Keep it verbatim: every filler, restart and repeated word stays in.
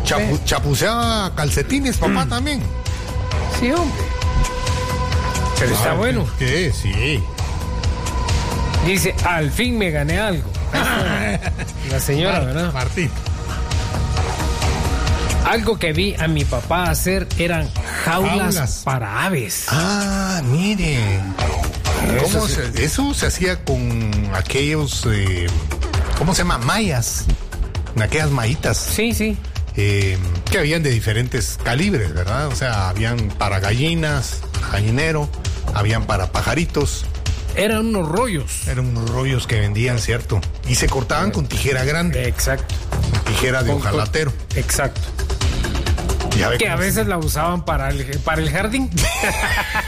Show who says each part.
Speaker 1: Chapu, chapuceaba calcetines, papá, mm. también.
Speaker 2: Sí, hombre. Pero está
Speaker 1: Ay,
Speaker 2: bueno.
Speaker 1: ¿Qué? Sí.
Speaker 2: Dice, al fin me gané algo. La señora,
Speaker 1: Mar-
Speaker 2: ¿verdad?
Speaker 1: Martín.
Speaker 2: Algo que vi a mi papá hacer eran jaulas,
Speaker 1: Jaulas.
Speaker 2: para aves.
Speaker 1: Ah, mire.
Speaker 2: Eso
Speaker 1: ¿Cómo
Speaker 2: sí.
Speaker 1: se, eso se hacía con aquellos, eh, ¿cómo se llama? Mayas. En aquellas mallitas.
Speaker 2: Sí, sí.
Speaker 1: Eh, que habían de diferentes calibres, ¿verdad? O sea, habían para gallinas, gallinero, habían para pajaritos.
Speaker 2: Eran unos rollos.
Speaker 1: Eran unos rollos que vendían, ¿cierto? Y se cortaban con tijera grande,
Speaker 2: Exacto.
Speaker 1: con tijera de
Speaker 2: Con-
Speaker 1: hojalatero.
Speaker 2: Exacto.
Speaker 1: Ya ve
Speaker 2: Que a
Speaker 1: cómo se-
Speaker 2: veces la usaban para el, para el jardín.